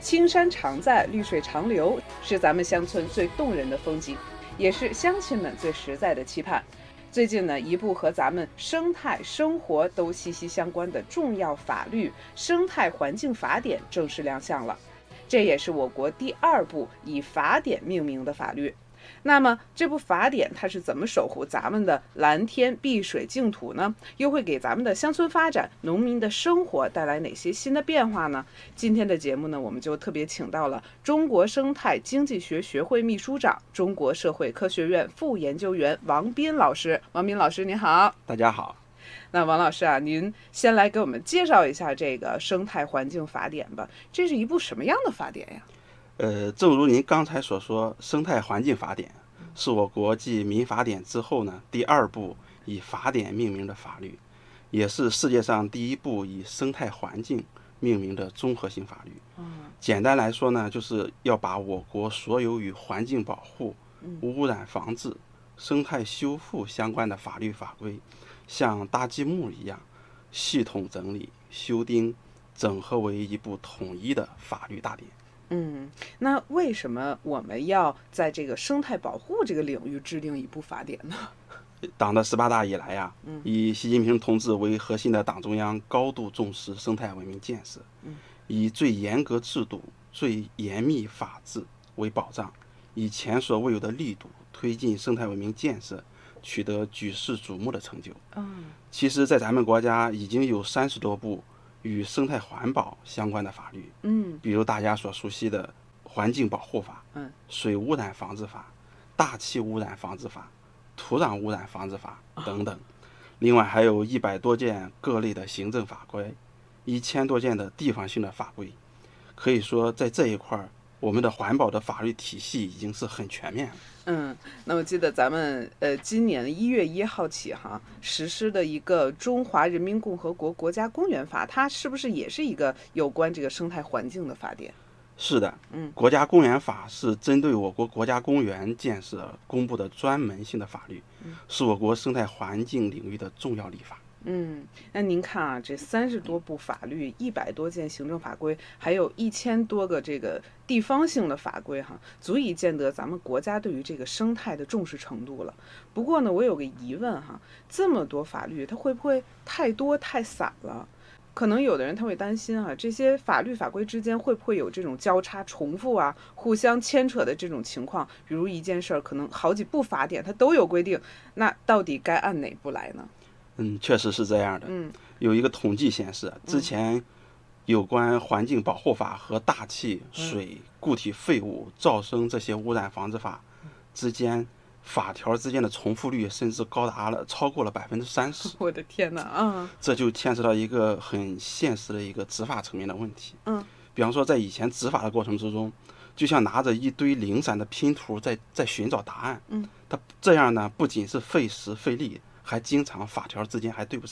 青山常在，绿水长流，是咱们乡村最动人的风景，也是乡亲们最实在的期盼。最近呢，一部和咱们生态生活都息息相关的重要法律《生态环境法典》正式亮相了。这也是我国第2部以法典命名的法律。那么这部法典它是怎么守护咱们的蓝天碧水净土呢？又会给咱们的乡村发展、农民的生活带来哪些新的变化呢？今天的节目呢，我们就特别请到了中国生态经济学学会秘书长、中国社会科学院副研究员王斌老师。王斌老师您好。 大家好。 那王老师啊，您先来给我们介绍一下这个生态环境法典吧。这是一部什么样的法典呀？ 正如您刚才所说，生态环境法典是我国继民法典之后呢第2部以法典命名的法律，也是世界上第1部以生态环境命名的综合性法律。简单来说呢，就是要把我国所有与环境保护、污染防治、生态修复相关的法律法规，像搭积木一样，系统整理、修订、整合为一部统一的法律大典。 那为什么我们要在这个生态保护这个领域制定一部法典呢？ 党的18大以来呀，以习近平同志为核心的党中央高度重视生态文明建设，以最严格制度、最严密法治为保障，以前所未有的力度推进生态文明建设，取得举世瞩目的成就。其实在咱们国家已经有30多部与生态环保相关的法律，比如大家所熟悉的环境保护法、水污染防治法、大气污染防治法、土壤污染防治法等等。另外还有100多件各类的行政法规，1000多件的地方性的法规。可以说在这一块我们的环保的法律体系已经是很全面了。 那我记得咱们今年1月1号起实施的一个中华人民共和国国家公园法，它是不是也是一个有关这个生态环境的法典？ 是的，国家公园法是针对我国国家公园建设公布的专门性的法律，是我国生态环境领域的重要立法。 那您看啊，这30多部法律，100多件行政法规，还有1000多个这个地方性的法规足以见得咱们国家对于这个生态的重视程度了。不过呢，我有个疑问这么多法律，它会不会太多太散了？可能有的人他会担心这些法律法规之间会不会有这种交叉重复互相牵扯的这种情况？比如一件事儿可能好几部法典它都有规定，那到底该按哪部来呢？ 确实是这样的。有一个统计显示，之前有关环境保护法和大气、水、固体废物、噪声这些污染防治法之间，法条之间的重复率甚至超过了30%。 我的天哪！ 这就牵扯到一个很现实的一个执法层面的问题。比方说在以前执法的过程之中，就像拿着一堆零散的拼图在寻找答案。它这样呢，不仅是费时费力，还经常法条之间还对不上。